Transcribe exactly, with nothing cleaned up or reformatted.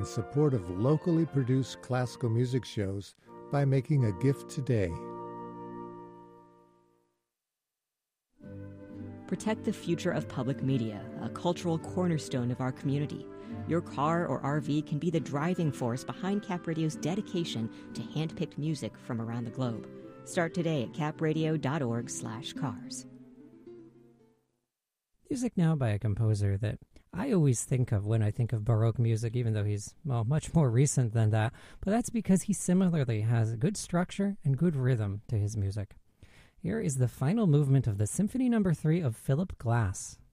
support of locally produced classical music shows by making a gift today. Protect the future of public media, a cultural cornerstone of our community. Your car or R V can be the driving force behind Cap Radio's dedication to hand-picked music from around the globe. Start today at capradio.org slash cars. Music now by a composer that I always think of when I think of Baroque music, even though he's, well, much more recent than that. But that's because he similarly has a good structure and good rhythm to his music. Here is the final movement of the Symphony Number three of Philip Glass.